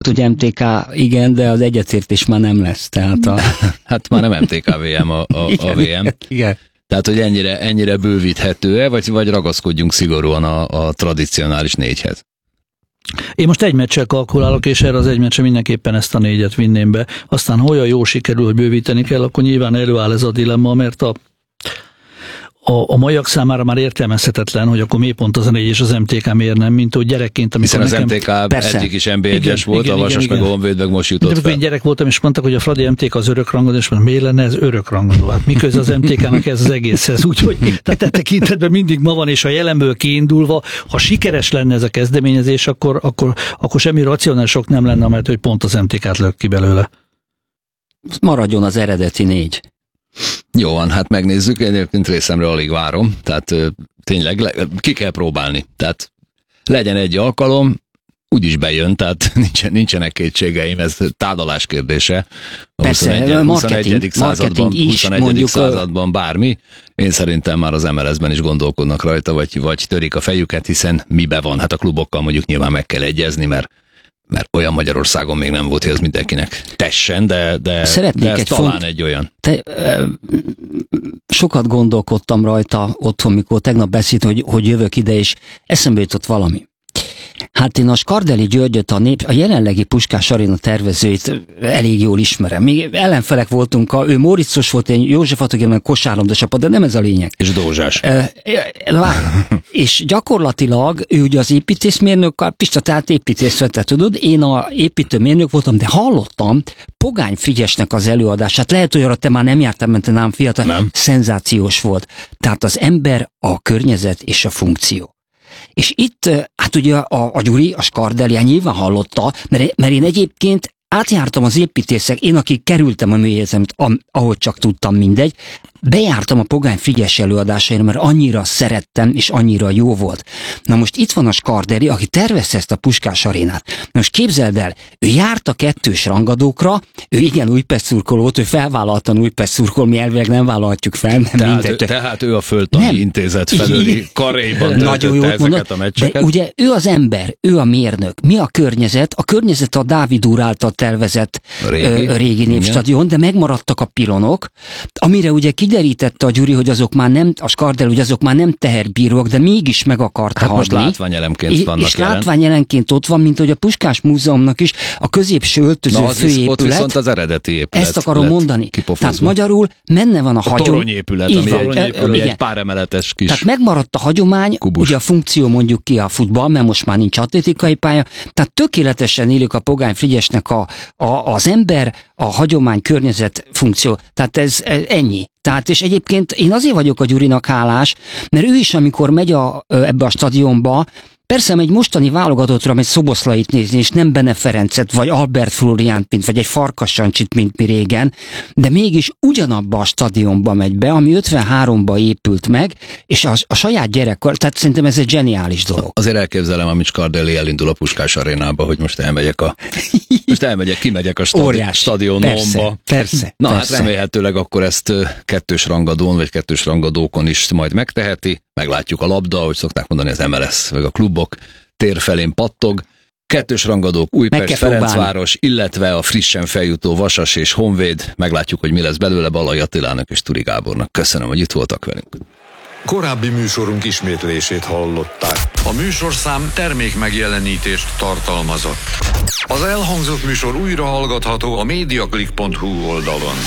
hogy MTK igen, de az egyetértés már nem lesz. Tehát Hát már nem MTK VM a VM. Igen. Tehát, hogy ennyire bővíthető-e, vagy ragaszkodjunk szigorúan a tradicionális 4-hez? Én most egy meccsel kalkulálok, és erre az egy meccsre mindenképpen ezt a 4-et vinném be. Aztán, ha olyan jó sikerül, hogy bővíteni kell, akkor nyilván előáll ez a dilemma, mert a maiak számára már értelmezhetetlen, hogy akkor miért pont az a 4 és az MTK miért nem, mint hogy gyerekként, amikor hiszen az MTK eddig is NB1-es volt, a Vasas meg a Honvéd meg most jutott fel. Én gyerek voltam, és mondtak, hogy a Fradi MTK az örökrangadó, és mondtam, miért lenne ez örökrangadó? Hát miközben az MTK-nak ez az egészhez. Úgyhogy tehát tekintetben mindig ma van, és a jelenből kiindulva, ha sikeres lenne ez a kezdeményezés, akkor semmi racionális sok nem lenne, mert hogy pont az MTK-t lök ki belőle. Maradjon az eredeti 4. Jó van, hát megnézzük, én egyébként részemre alig várom, tehát tényleg ki kell próbálni, tehát legyen egy alkalom, úgyis bejön, tehát nincsenek kétségeim, ez tárgyalás kérdése. A Persze, 21. században bármi, én szerintem már az MLS-ben is gondolkodnak rajta, vagy törik a fejüket, hiszen mibe van, hát a klubokkal mondjuk nyilván meg kell egyezni, mert olyan Magyarországon még nem volt, hogy ez mindenkinek tessen, de ez talán egy olyan. Sokat gondolkodtam rajta otthon, mikor tegnap beszélt, hogy jövök ide, és eszembe jutott valami. Hát én a Skardely Györgyöt, a jelenlegi Puskás Aréna tervezőit elég jól ismerem. Még ellenfelek voltunk, ő Móriczos volt, én József Attila, meg kosárlabda csapat, de nem ez a lényeg. És Dózsás. És gyakorlatilag ő ugye az építészmérnök, a Pista, tehát építészet, tudod, én a építőmérnök voltam, de hallottam Pogány Frigyesnek az előadását. Lehet, hogy arra te már nem jártál, mert te nem fiatal. Nem. Szenzációs volt. Tehát az ember, a környezet és a funkció. És itt, hát ugye a Gyuri, a Skardely nyilván hallotta, mert én egyébként átjártam az építészek, én aki kerültem a műegyetemet, ahogy csak tudtam, mindegy, bejártam a Pogány Frigyes előadásaira, mert annyira szerettem, és annyira jó volt. Na most itt van a Skardely, aki tervezte ezt a Puskás Arénát. Na most képzeld el, ő járt a 2-s rangadókra, ő igen Újpest szurkoló volt, ő felvállaltan Újpest szurkol, mi elvileg nem vállalhatjuk fel. Tehát ő a Földtani Intézet felüli karéban töltötte ezeket a meccseket. De ugye ő az ember, ő a mérnök. Mi a környezet? A környezet a Dávid úr által tervezett régi Népstadion, de megmaradtak a pilonok, amire ugye kiderítette a Gyuri, hogy azok már nem, a Skardely, hogy azok már nem teherbírók, de mégis meg akarta hagyni. Most látványelemként vannak és látványelemként ott van, mint hogy a Puskás Múzeumnak is a középső öltöző főépület. Ott viszont az eredeti épület. Ezt akarom mondani. Tehát magyarul menne van a toronyépület, ami egy pár emeletes kis. Tehát megmaradt a hagyomány, kubus. Ugye a funkció mondjuk ki a futball, mert most már nincs atlétikai pálya. Tehát tökéletesen élik a Pogány Frigyesnek az ember, a hagyomány, környezet funkció. Tehát ez ennyi. Tehát, és egyébként én azért vagyok a Gyurinak hálás, mert ő is, amikor megy ebbe a stadionba, persze egy mostani válogatottra megy Szoboszlait nézni, és nem Bene Ferencet, vagy Albert Flóriánt, vagy egy Farkas Sancsit, mint mi régen, de mégis ugyanabba a stadionba megy be, ami 53-ba épült meg, és a saját gyerekkor, tehát szerintem ez egy zseniális dolog. Azért elképzelem, amit Skardely elindul a Puskás Arénába, hogy most kimegyek a stadionomba. Persze. Na hát remélhetőleg akkor ezt 2-s rangadón, vagy 2-s rangadókon is majd megteheti. Meglátjuk a labda, ahogy szokták mondani az MLS, vagy a klubok tér felén pattog. 2-s rangadók Újpest, Ferencváros, illetve a frissen feljutó Vasas és Honvéd. Meglátjuk, hogy mi lesz belőle. Balai Attilának és Turi Gábornak. Köszönöm, hogy itt voltak velünk. Korábbi műsorunk ismétlését hallották. A műsorszám termék megjelenítést tartalmazott. Az elhangzott műsor újra hallgatható a mediaclick.hu oldalon.